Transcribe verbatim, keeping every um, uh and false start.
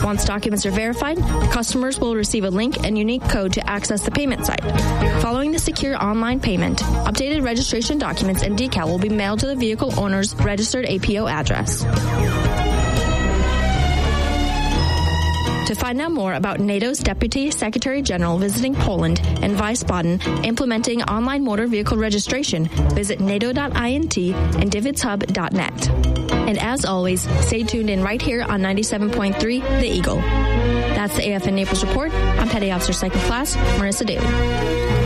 Once documents are verified, customers will receive a link and unique code to access the payment site. Following the secure online payment, updated registration documents and decal will be mailed to the vehicle owner's registered A P O address. To find out more about NATO's Deputy Secretary General visiting Poland and Vice Baden implementing online motor vehicle registration, visit nato dot int and divots hub dot net. And as always, stay tuned in right here on ninety-seven point three The Eagle. That's the A F N Naples Report. I'm Petty Officer Second Class Marissa Daly.